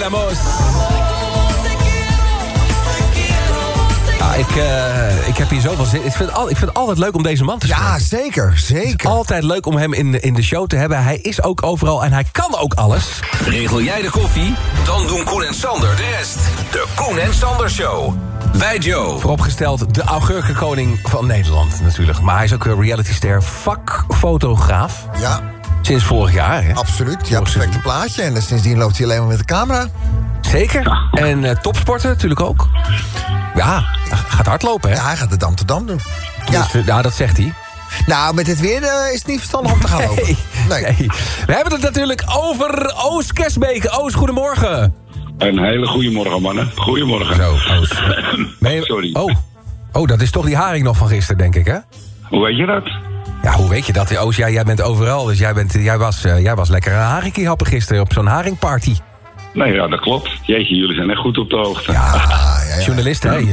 Éramos. Ik heb hier zoveel zin. Ik vind het altijd leuk om deze man te spreken. Ja, zeker. Het is altijd leuk om hem in de show te hebben. Hij is ook overal en hij kan ook alles. Regel jij de koffie? Dan doen Koen en Sander de rest. De Koen en Sander Show. Bij Joe. Vooropgesteld de augurkenkoning van Nederland natuurlijk. Maar hij is ook een realityster, vakfotograaf. Ja. Sinds vorig jaar, hè? Absoluut. Ja, perfecte plaatje. En sindsdien loopt hij alleen maar met de camera. Zeker. En topsporten natuurlijk ook. Ja, hij gaat hardlopen, hè? Ja, hij gaat de Dam te Dam doen. Ja, dat zegt hij. Nou, met dit weer is het niet verstandig om te gaan lopen. Nee. We hebben het natuurlijk over Oos Kersbeke. Oos, goedemorgen. Een hele goede morgen, mannen. Goedemorgen. Zo, Oos. Sorry. Oh, dat is toch die haring nog van gisteren, denk ik, hè? Hoe weet je dat? Ja, hoe weet je dat? Oos, jij bent overal, dus jij was lekker een haringkie happen gisteren op zo'n haringparty. Nee, ja, dat klopt. Jeetje, jullie zijn echt goed op de hoogte. Ja. Journalisten, hè?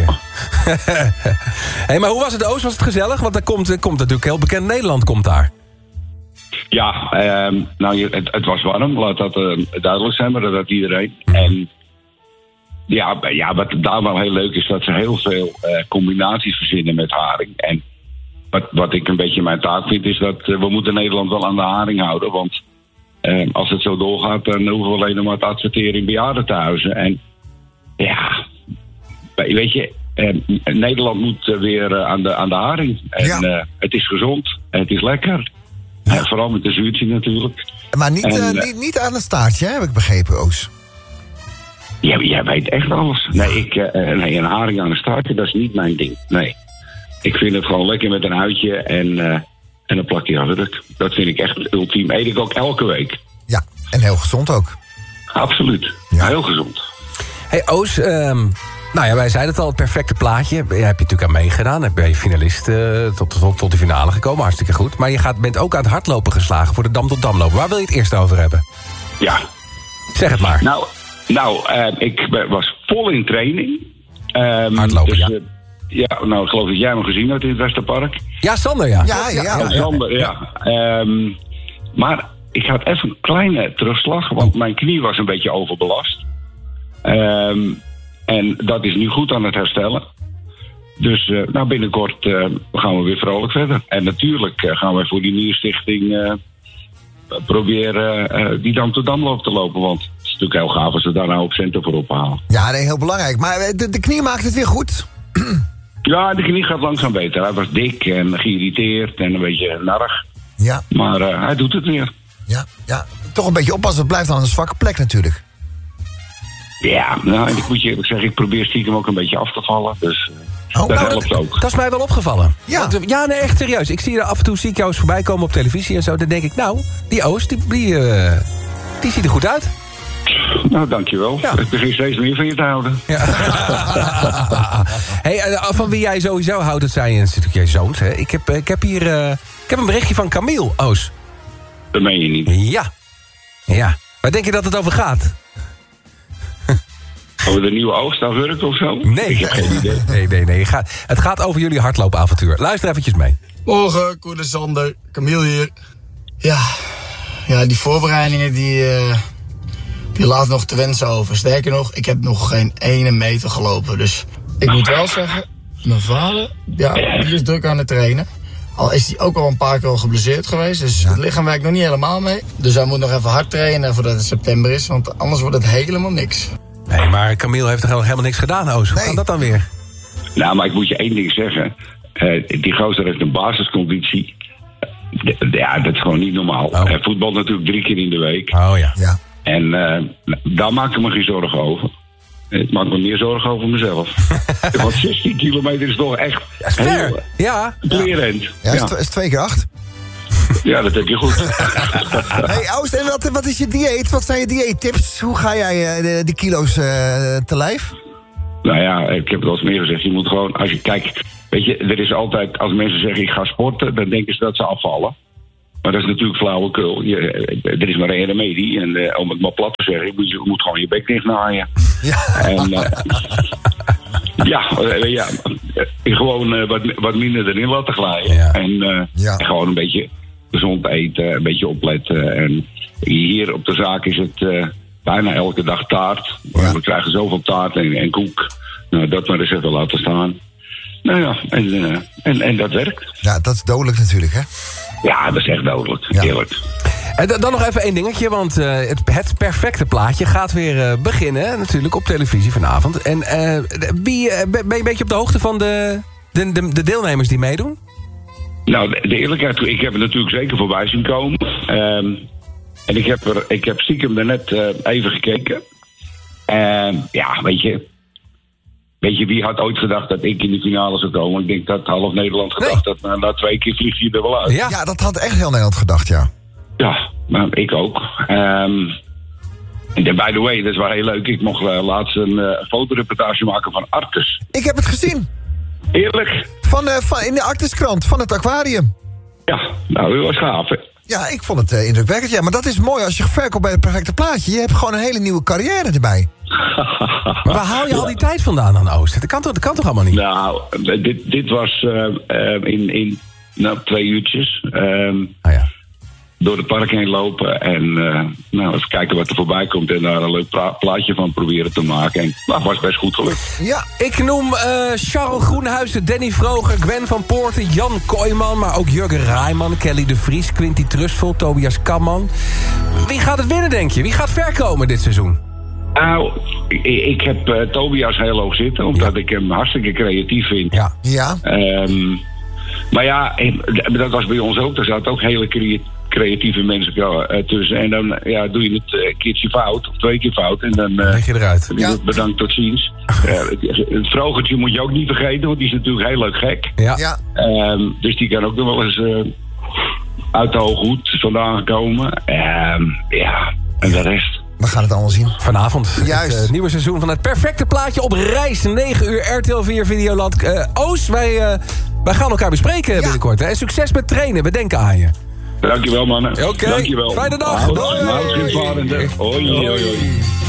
Hey, maar hoe was het, Oos? Was het gezellig? Want er komt natuurlijk heel bekend Nederland komt daar. Ja, het was warm. Laat dat duidelijk zijn, maar dat had iedereen. En ja, wat daar wel heel leuk is, dat ze heel veel combinaties verzinnen met haring. En wat ik een beetje mijn taak vind, is dat we moeten Nederland wel aan de haring houden. Want als het zo doorgaat, dan hoeven we alleen maar te adverteren in bejaardentehuizen. En ja, weet je, Nederland moet weer aan de haring. En het is gezond, het is lekker. Ja. Vooral met de zuurtje natuurlijk. Maar niet aan het staartje, heb ik begrepen, Oos. Ja, jij weet echt alles. Nee, een haring aan een staartje, dat is niet mijn ding. Nee. Ik vind het gewoon lekker met een uitje en een plakje augurk. Dat vind ik echt ultiem. Eet ik ook elke week. Ja, en heel gezond ook. Absoluut. Ja. Heel gezond. Hey Oos, wij zeiden het al, het perfecte plaatje. Daar heb je natuurlijk aan meegedaan. Dan ben je finalist tot de finale gekomen. Hartstikke goed. Maar je bent ook aan het hardlopen geslagen voor de Dam tot Dam lopen. Waar wil je het eerst over hebben? Ja. Zeg het maar. Ik was vol in training. Hardlopen, dus, ja. Ik geloof dat jij me gezien hebt in het Westerpark. Ja, Sander, ja. Sander, ja. Maar ik had even een kleine terugslag, want mijn knie was een beetje overbelast. En dat is nu goed aan het herstellen. Dus binnenkort gaan we weer vrolijk verder. En natuurlijk gaan we voor die nieuwe stichting proberen die Dam tot Damloop te lopen. Want het is natuurlijk heel gaaf als ze daar nou op centen voor ophalen. Ja, nee, heel belangrijk. Maar de knie maakt het weer goed. Ja, de knie gaat langzaam beter. Hij was dik en geïrriteerd en een beetje narig. Ja. Maar hij doet het weer. Ja, toch een beetje oppassen. Het blijft dan een zwakke plek natuurlijk. Ja, en ik moet je eerlijk zeggen, ik probeer stiekem ook een beetje af te vallen. Dus dat helpt ook. Dat is mij wel opgevallen. Ja. Want, nee, echt serieus. Ik zie er af en toe jou eens voorbij komen op televisie en zo. Dan denk ik, die Oost, die ziet er goed uit. Nou, dankjewel. Ja. Ik begin steeds meer van je te houden. Ja. Hey, van wie jij sowieso houdt, dat zijn natuurlijk jij zoons. Hè? Ik heb hier een berichtje van Camille, Oos. Dat meen je niet. Ja. Waar denk je dat het over gaat? Over de nieuwe oogstaugurk of zo? Nee. Ik heb geen idee. Nee. Het gaat over jullie hardloopavontuur. Luister eventjes mee. Morgen, Koen en Sander. Camille hier. Ja, die voorbereidingen die laat nog te wensen over. Sterker nog, ik heb nog geen 1 meter gelopen. Dus ik moet wel zeggen, mijn vader, die is druk aan het trainen. Al is hij ook al een paar keer geblesseerd geweest. Dus het lichaam werkt nog niet helemaal mee. Dus hij moet nog even hard trainen voordat het september is. Want anders wordt het helemaal niks. Nee, maar Camille heeft toch helemaal niks gedaan, Oos? Hoe kan dat dan weer? Nou, maar ik moet je 1 ding zeggen. Die gozer heeft een basisconditie. Dat is gewoon niet normaal. Hij voetbalt natuurlijk 3 keer in de week. Oh ja. En daar maak ik me geen zorgen over. Ik maak me meer zorgen over mezelf. Want 16 kilometer is toch echt ver. Ja. Lerend. Ja, is 2 keer 8. Ja, dat heb je goed. Hey, Oost, en wat is je dieet? Wat zijn je dieettips? Hoe ga jij die kilo's te lijf? Nou ja, ik heb het al eens meer gezegd. Je moet gewoon, als je kijkt... Weet je, er is altijd... Als mensen zeggen, ik ga sporten... dan denken ze dat ze afvallen. Maar dat is natuurlijk flauwekul. Er is maar 1 remedie. En om het maar plat te zeggen... je moet gewoon je bek dichtnaaien. Ja. En... gewoon wat minder erin laten glijden. Ja. En gewoon een beetje gezond eten, een beetje opletten. En hier op de zaak is het bijna elke dag taart. Ja. We krijgen zoveel taart en koek. Nou, dat maar eens even laten staan. Nou ja, en dat werkt. Ja, dat is dodelijk natuurlijk, hè? Ja, dat is echt dodelijk. Ja. Eerlijk. En dan nog even één dingetje, want het perfecte plaatje gaat weer beginnen. Natuurlijk op televisie vanavond. En ben je een beetje op de hoogte van de deelnemers die meedoen? Nou, de eerlijkheid, ik heb het natuurlijk zeker voorbij zien komen. En ik heb stiekem daarnet even gekeken. Ja, weet je, wie had ooit gedacht dat ik in de finale zou komen? Ik denk dat half Nederland gedacht dat na 2 keer vlieg je er wel uit. Ja, dat had echt heel Nederland gedacht, ja. Ja, maar ik ook. En by the way, dat is wel heel leuk. Ik mocht laatst een fotoreportage maken van Arctis. Ik heb het gezien. Eerlijk? In de Arctiskrant, van het aquarium. Ja, nou, dat was gaaf, hè? Ja, ik vond het indrukwekkend. Ja, maar dat is mooi als je verkoopt bij het perfecte plaatje. Je hebt gewoon een hele nieuwe carrière erbij. Maar waar haal je al die tijd vandaan aan, Oost? Dat kan toch allemaal niet? Nou, dit was in 2 uurtjes. Ja. Door het park heen lopen en even kijken wat er voorbij komt en daar een leuk plaatje van proberen te maken. En dat was best goed gelukt. Ja. Ik noem Charles Groenhuizen, Danny Vroger, Gwen van Poorten, Jan Kooijman, maar ook Jurgen Rijman, Kelly de Vries, Quinty Trustful, Tobias Kamman. Wie gaat het winnen, denk je? Wie gaat ver komen dit seizoen? Nou, ik heb Tobias heel hoog zitten, omdat ik hem hartstikke creatief vind. Ja. Ja. Maar ja, dat was bij ons ook. Er zaten ook hele creatieve mensen tussen. En dan doe je het een keertje fout, of 2 keer fout. En dan Leg je eruit. Ja. bedankt, tot ziens. Het Vrogertje moet je ook niet vergeten, want die is natuurlijk heel leuk gek. Ja. Ja. Dus die kan ook nog wel eens uit de hoge hoed vandaan komen. En de rest. We gaan het allemaal zien. Vanavond Juist. het nieuwe seizoen van het perfecte plaatje op reis. 9 uur RTL 4 Videoland. Oos, wij gaan elkaar bespreken binnenkort. Hè? En succes met trainen, we denken aan je. Dankjewel, mannen. Oké, Dankjewel. fijne dag. Hoi. Hoi. Hoi.